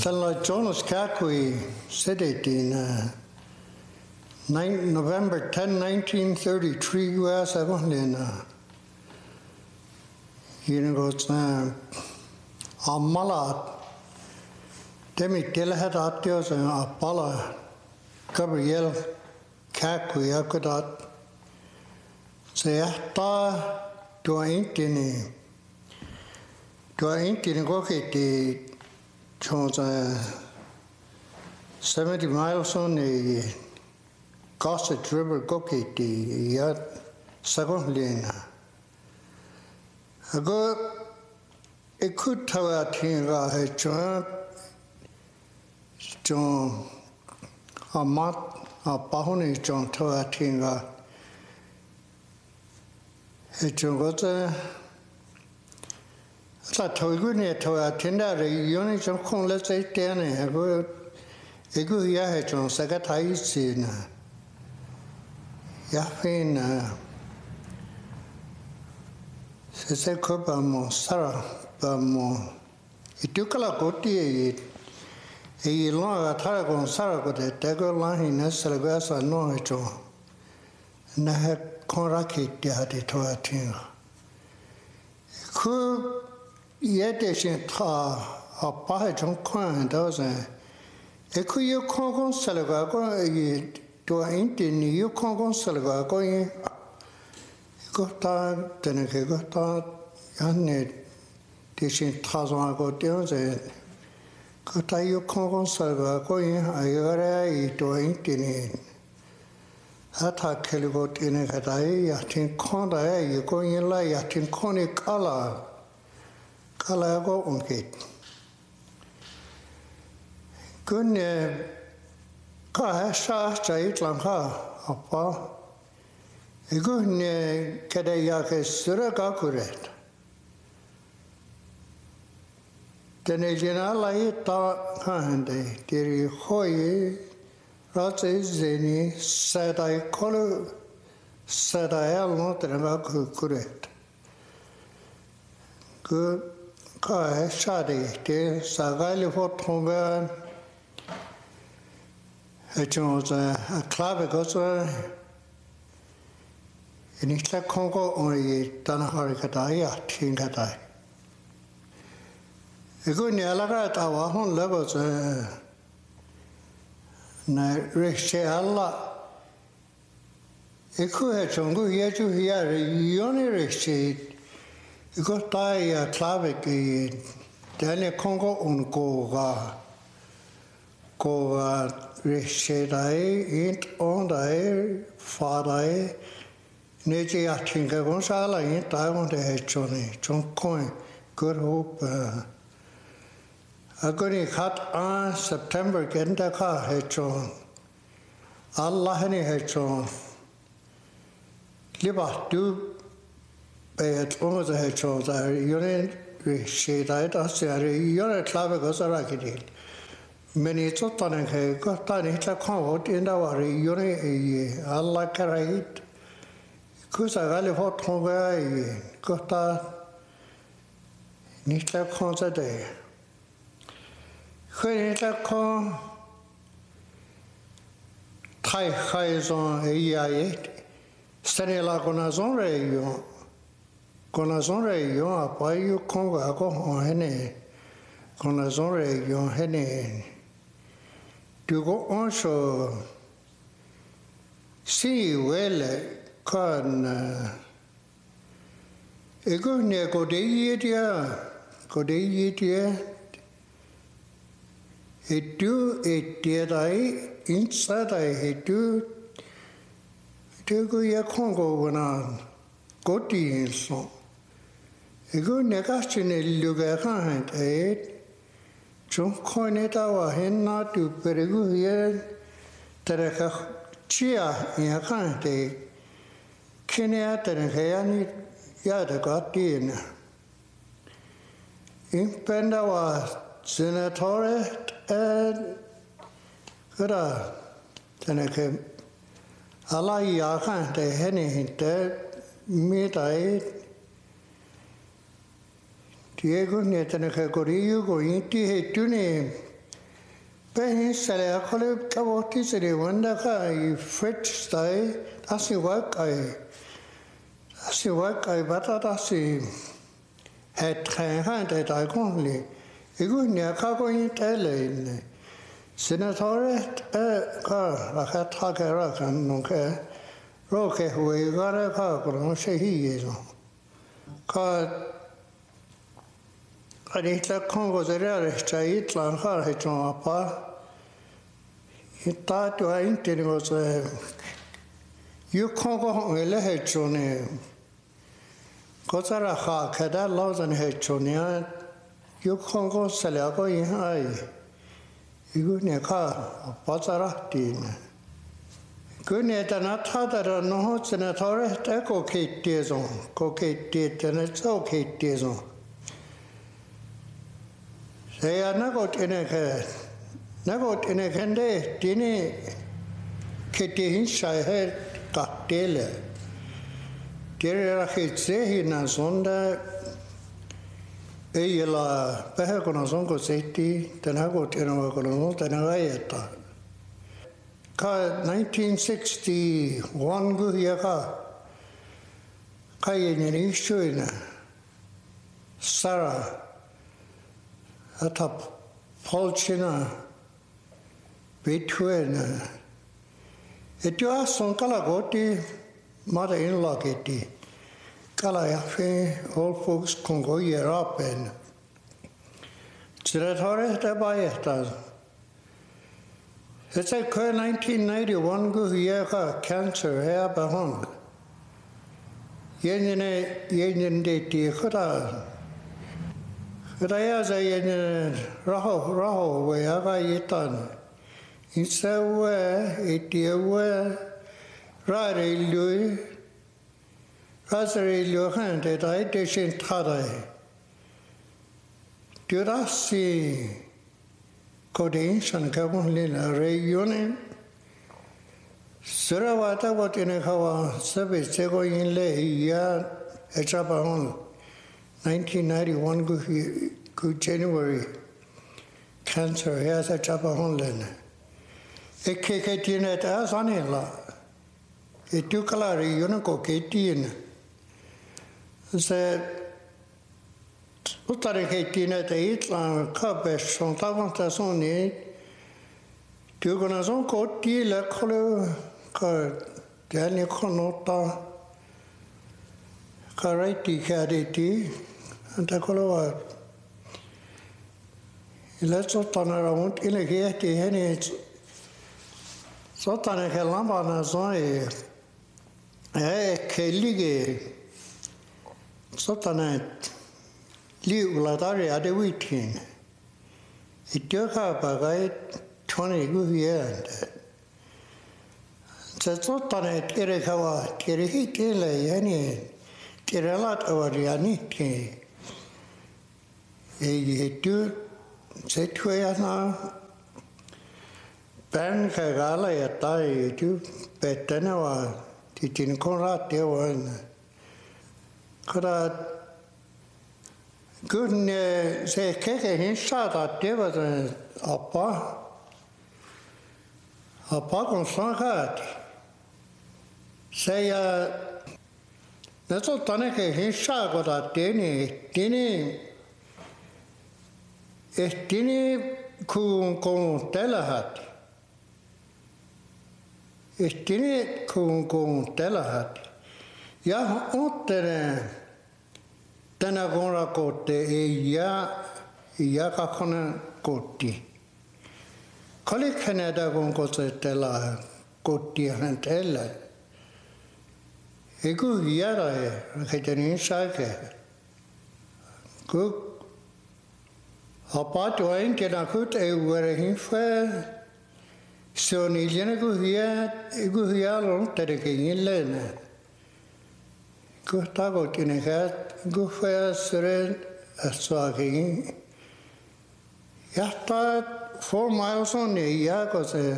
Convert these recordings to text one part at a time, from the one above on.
Stella Jonas Kakui said it in November 10, 1933 US in Amala Demi Tilhead Atios and Apala Gabriel Kakui Akudat say ta do intini Gokiti chose 70 miles on the Gossett River Gokiti yet second lane. I go a good tower tinga had John a mat a bahoni John tower tinga had John got I told you to attend a unit of Kong, let's say, 10 a good year on Sagatais in Yafin Sesecobamo, Sarah Bamo. It took a gotti a long Taragon Sarah got a dagger line in Salvasa Nojo, and I had Conraki had it to attend. Could yet she ta a pahon coin dozen. A could you con Salvago to a intin you con Salvago going got that then I got that and teaching Tazan got down. Got a you con Salvago I got to a intin. Attack got in a day, I think conda you going in like I think conic color. Kalago unkit. Gunne Kahasha Jait Lanka, Apa. A gunne Kadayaka Suragakuret. Then a general thought Hande, Diri Hoye, Ratze Zeni, said I call said I am not an correct. Good. Kai Shadi, the Sagali for Tonga, it was a club because in Isla Congo only Tanahari Tingatai. A good Nialaga at our home levels, Riche Allah. A could have Jongo yet to hear a only Riche. You got die a clavic, Daniel Congo on go Rishedai, ain't on the father, Naji, I think I was all I ain't I want to have Johnny, John Coin, good hope. I got a cut on September, getting the car, had John. Allah had John. Liba do. But almost a head shows are unit shade. I don't unit club goes a racket. Many totan and got done it a comfort in our unit a like a right. Because I really hot home got that Nitla concert day. When it a con Thai highs on a year, standing like on a zone. Conazore yon apayu conga go hene. Conazore yon hene. To go on so see well con ego ne go de yedia. It do it did I inside I do go ya congo when I go to so. A good negation Lugahan, John Coineta hen not to Peru here, Tereka Chia in a kind, Kenya Terekani Yada got in. In Penda was Senator and Gura Teneke Alai Yakan, the Henny, dead meet I. Diego Netanaka Goriu going to Tune Behin sale akole kawoti sere wanda ka I fit stai asi work I bata asi het train det I konli igu nya ka ko in tele senatoret ka la tra kan nonke roke hui gara ka ko se hi zo ka Aditla Congo zerare chai tlan har he chon apa ita to interi was you Congo ele he chone kozara kha kada lozan he chonia you Congo sala ko in ai igu ne kha bazara tin gune ta na tha da no ho chena thore ta ko ke tie zo ko ke tie tene so ke tie zo Saya nagot ene kende tini ketihin saya kaktele. Dia rakit sehi na sonda la pehe kona sonko seti tenagot ene wakono tenagayeta. Ka 1961 guhia ka yeni ishuina Sarah atap polchina between etua son kala goti mother in law geti kala yafe all folks Congo European Tiratore da bayeta it's a 1991 go yaka cancer ha bahon yenene de ti khara Raya zayen raho we aga yitan. Insawe etiawe rare lui razare luhande dai deshin tadai. Durasi kodin shan kabun lina reunion. Surawata watine kawa sabi sego in le ya echapahon. 1991 go January cancer has a chapahonlen. E keketine ta sanilla. E tukalari yunako ketin. Se utare ketine ta itla kabesh son tavanta soni. Tukana son koti la kolo ka dani konota karaiti kadeti. Antakoloa. Let's around in a gate, and it's Sotana Helambana Zoe, Kelige Sotana Liu Latari at the weekend. It took up a guide 20 good years. Sotana Kirikawa, Kirihitile, any Kiralat over Yaniki. Tu Setuana Ben Kagala Yatai, tu Petanawa, Titin Conrad, there one. Could I couldn't say cake and shot at there was a park on Sankat. Say, that's all Tanaka, he shot got at Denny. Estini con Telahat. Estini con Telahat. Ya ottere tenagora cote e ya kakona coti. Kali Canada con cose tela coti hantella. Egu yara che tenin sake. Cook Apa tuain kena kut werahin fa so ni jena gu hiya long terekin lena gu ta go tine khat gu fa sere aswagi ya ta 4 miles on ya ko se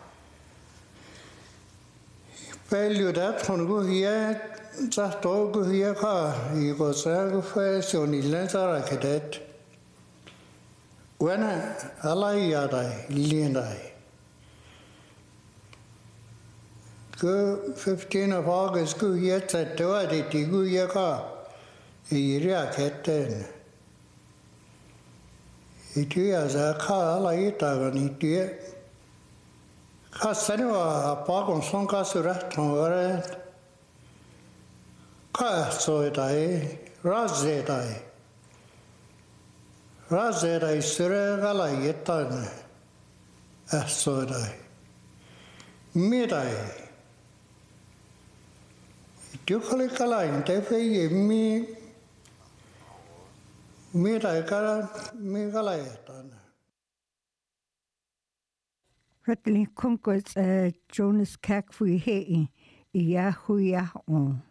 pelu da thon gu hiya cha to gu hiya kha I go sa gu fa so ni len sa ra khadet when Alayadai, Lindai. Go 15 of August, go yet at Duaditi, go yaka, a year catten. It is a car like an idiot. Casanova, a park on Sonkasura, Tongaret. Ka so dai, razedai. Razedai sure gala yetan. So dai. Midai. Dukali kala inte fe mi midai kala mi gala yetan. Ratli kunkos Jonas Kakfui hei I yahu on.